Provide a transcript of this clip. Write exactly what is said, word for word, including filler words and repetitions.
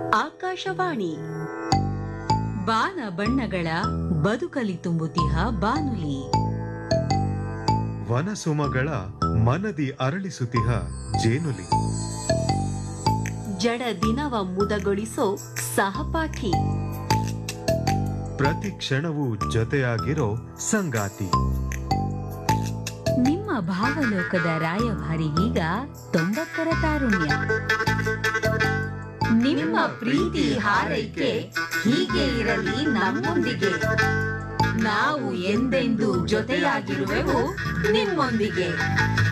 ಆಕಾಶವಾಣಿ ಬಾನ ಬಣ್ಣಗಳ ಬದುಕಲಿ ತುಂಬುತಿಹ ಬಾನುಲಿ ವನಸುಮಗಳ ಮನದಿ ಅರಳಿಸುತಿಹ ಜೇನುಲಿ ಜಡ ದಿನವ ಮುದಗೊಳಿಸೋ ಸಹಪಾಠಿ ಪ್ರತಿ ಕ್ಷಣವೂ ಜೊತೆಯಾಗಿರೋ ಸಂಗಾತಿ ನಿಮ್ಮ ಭಾವಲೋಕದ ರಾಯಭಾರಿಗೀಗ ತೊಂಬತ್ತರ ತಾರುಣ್ಯ ನಿಮ್ಮ ಪ್ರೀತಿ ಹಾರೈಕೆ ಹೀಗೆ ಇರಲಿ ನಮ್ಮೊಂದಿಗೆ ನಾವು ಎಂದೆಂದೂ ಜೊತೆಯಾಗಿರುವೆವು ನಿಮ್ಮೊಂದಿಗೆ.